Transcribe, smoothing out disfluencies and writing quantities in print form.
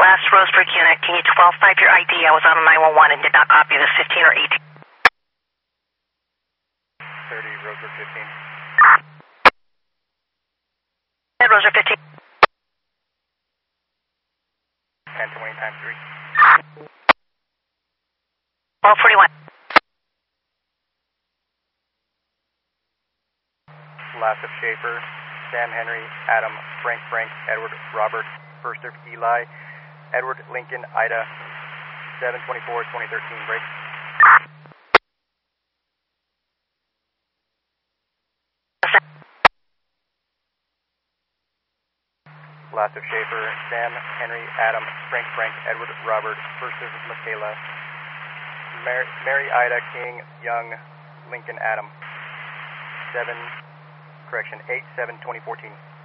last Roseburg unit. Can you 12-5 your ID? I was on a 911 and did not copy the 15 or 18. 30, Roseburg 15. Head Roseburg 15. 1020 times 3. 1241. Last of Schaefer, Sam Henry, Adam, Frank, Edward, Robert, first of Eli, Edward, Lincoln, Ida, 7/24/2013, break. Last of Schaefer, Sam, Henry, Adam, Frank, Edward, Robert, first of Michaela, Mary, Ida, King, Young, Lincoln, Adam, 8/7/2014.